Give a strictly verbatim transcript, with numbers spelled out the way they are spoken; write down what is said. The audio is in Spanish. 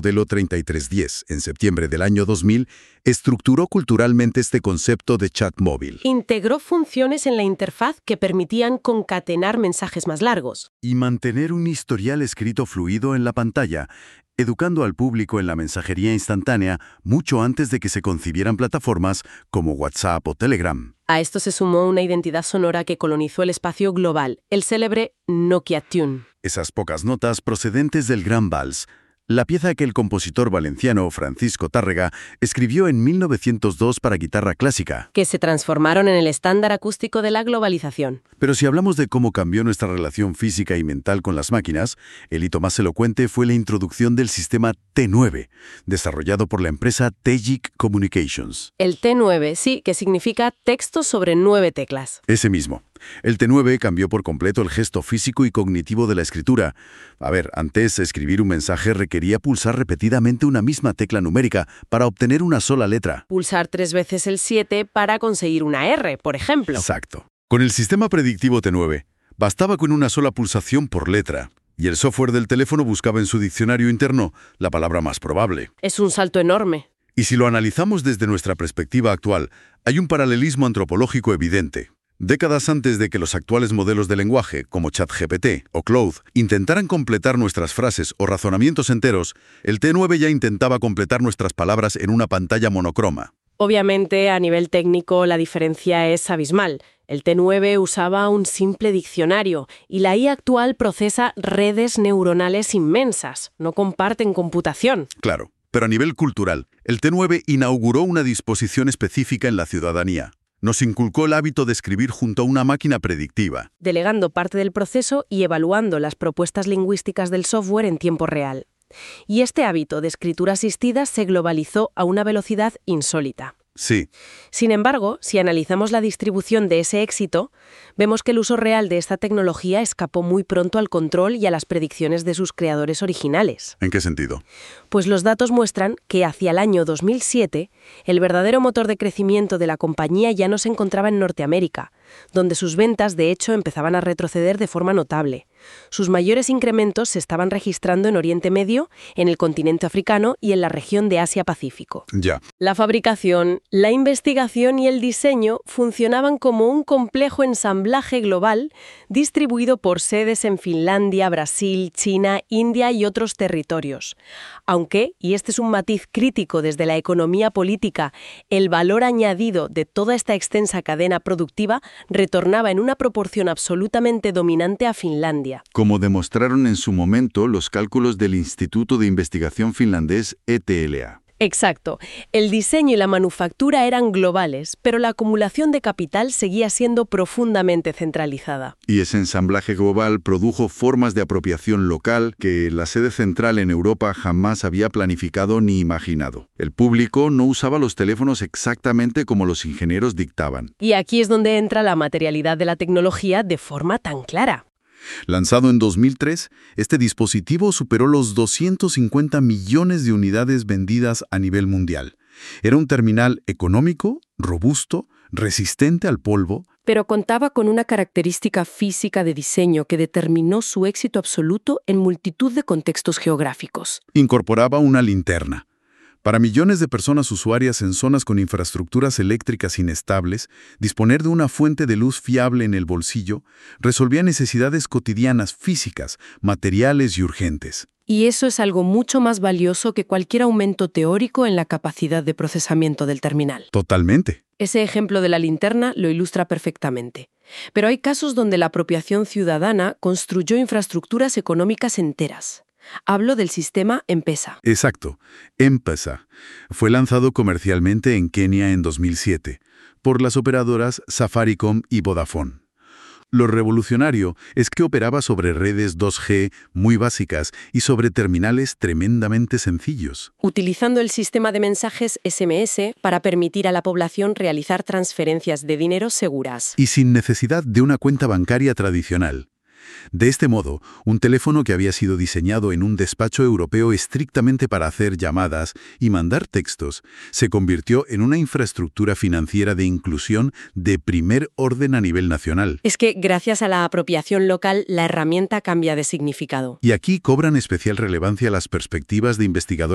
modelo treinta y tres diez, en septiembre del año dos mil, estructuró culturalmente este concepto de chat móvil. Integró funciones en la interfaz que permitían concatenar mensajes más largos. Y mantener un historial escrito fluido en la pantalla, educando al público en la mensajería instantánea mucho antes de que se concibieran plataformas como WhatsApp o Telegram. A esto se sumó una identidad sonora que colonizó el espacio global, el célebre Nokia Tune. Esas pocas notas procedentes del Gran Vals, la pieza que el compositor valenciano Francisco Tárrega escribió en mil novecientos dos para guitarra clásica. Que se transformaron en el estándar acústico de la globalización. Pero si hablamos de cómo cambió nuestra relación física y mental con las máquinas, el hito más elocuente fue la introducción del sistema T nueve, desarrollado por la empresa Tegic Communications. El T nueve, sí, que significa texto sobre nueve teclas. Ese mismo. El T nueve cambió por completo el gesto físico y cognitivo de la escritura. A ver, antes escribir un mensaje requería pulsar repetidamente una misma tecla numérica para obtener una sola letra. Pulsar tres veces el siete para conseguir una R, por ejemplo. Exacto. Con el sistema predictivo T nueve, bastaba con una sola pulsación por letra, y el software del teléfono buscaba en su diccionario interno la palabra más probable. Es un salto enorme. Y si lo analizamos desde nuestra perspectiva actual, hay un paralelismo antropológico evidente. Décadas antes de que los actuales modelos de lenguaje, como ChatGPT o Claude, intentaran completar nuestras frases o razonamientos enteros, el T nueve ya intentaba completar nuestras palabras en una pantalla monocroma. Obviamente, a nivel técnico, la diferencia es abismal. El T nueve usaba un simple diccionario y la I A actual procesa redes neuronales inmensas. No comparten computación. Claro, pero a nivel cultural, el T nueve inauguró una disposición específica en la ciudadanía. Nos inculcó el hábito de escribir junto a una máquina predictiva, delegando parte del proceso y evaluando las propuestas lingüísticas del software en tiempo real. Y este hábito de escritura asistida se globalizó a una velocidad insólita. Sí. Sin embargo, si analizamos la distribución de ese éxito, vemos que el uso real de esta tecnología escapó muy pronto al control y a las predicciones de sus creadores originales. ¿En qué sentido? Pues los datos muestran que hacia el año dos mil siete, el verdadero motor de crecimiento de la compañía ya no se encontraba en Norteamérica, donde sus ventas de hecho empezaban a retroceder de forma notable. Sus mayores incrementos se estaban registrando en Oriente Medio, en el continente africano y en la región de Asia-Pacífico. Ya. La fabricación, la investigación y el diseño funcionaban como un complejo ensamblaje global distribuido por sedes en Finlandia, Brasil, China, India y otros territorios. Aunque, y este es un matiz crítico desde la economía política, el valor añadido de toda esta extensa cadena productiva retornaba en una proporción absolutamente dominante a Finlandia. Como demostraron en su momento los cálculos del Instituto de Investigación finlandés E T L A. Exacto. El diseño y la manufactura eran globales, pero la acumulación de capital seguía siendo profundamente centralizada. Y ese ensamblaje global produjo formas de apropiación local que la sede central en Europa jamás había planificado ni imaginado. El público no usaba los teléfonos exactamente como los ingenieros dictaban. Y aquí es donde entra la materialidad de la tecnología de forma tan clara. Lanzado en dos mil tres, este dispositivo superó los doscientos cincuenta millones de unidades vendidas a nivel mundial. Era un terminal económico, robusto, resistente al polvo, pero contaba con una característica física de diseño que determinó su éxito absoluto en multitud de contextos geográficos. Incorporaba una linterna. Para millones de personas usuarias en zonas con infraestructuras eléctricas inestables, disponer de una fuente de luz fiable en el bolsillo resolvía necesidades cotidianas físicas, materiales y urgentes. Y eso es algo mucho más valioso que cualquier aumento teórico en la capacidad de procesamiento del terminal. Totalmente. Ese ejemplo de la linterna lo ilustra perfectamente. Pero hay casos donde la apropiación ciudadana construyó infraestructuras económicas enteras. Hablo del sistema M-Pesa. Exacto. M-Pesa fue lanzado comercialmente en Kenia en dos mil siete por las operadoras Safaricom y Vodafone. Lo revolucionario es que operaba sobre redes dos G muy básicas y sobre terminales tremendamente sencillos. Utilizando el sistema de mensajes S M S para permitir a la población realizar transferencias de dinero seguras. Y sin necesidad de una cuenta bancaria tradicional. De este modo, un teléfono que había sido diseñado en un despacho europeo estrictamente para hacer llamadas y mandar textos, se convirtió en una infraestructura financiera de inclusión de primer orden a nivel nacional. Es que, gracias a la apropiación local, la herramienta cambia de significado. Y aquí cobran especial relevancia las perspectivas de investigadores